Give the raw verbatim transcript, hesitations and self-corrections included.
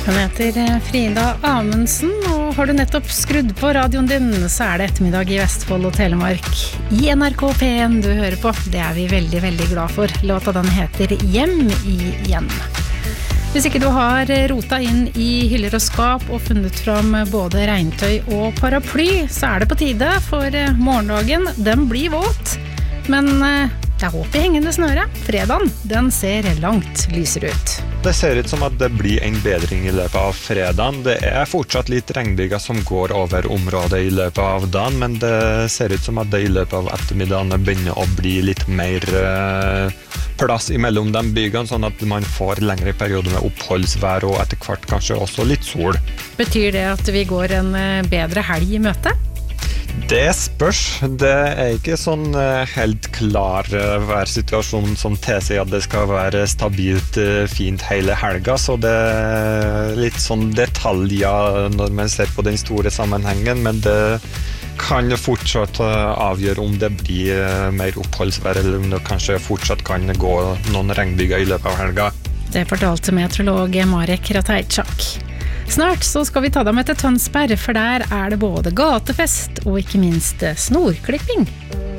Han heter Frida Amundsen, og har du nettopp skrudd på radioen din, så er det ettermiddag i Vestfold og Telemark. I N R K P en du hører på, det er vi veldig, veldig glad for. Låta den heter Hjem igjen. Hvis ikke du har rota inn i hyller og skap og funnet fram både regntøy og paraply, så er det på tide, for morgendagen, den blir våt. Men det er håp i hengende snøre. Fredagen, den ser langt lysere ut. Det ser ut som at det blir en bedring i løpet av fredagen. Det er fortsatt litt regnbyger som går over området i løpet av dagen, men det ser ut som at det i løpet av ettermiddagen begynner å bli litt mer eh, plass imellom de bygene, sånn at man får lengre perioder med oppholdsvær og etter hvert kanskje også litt sol. Betyr det at vi går en bedre helg i møte? Det spørs. Det er ikke sånn helt klar værsituasjon som tilsier at det skal være stabilt fint hele helga, så det er litt sånn detaljer når man ser på den store sammenhengen, men det kan fortsatt avgjøre om det blir mer oppholdsvær, eller om det kanskje fortsatt kan gå noen regnbyger i løpet av helga. Det fortalte meteorolog Marek Ratajczak. Snart så skal vi ta deg med til Tønsberg, for der er det både gatefest og ikke minst snorklipping.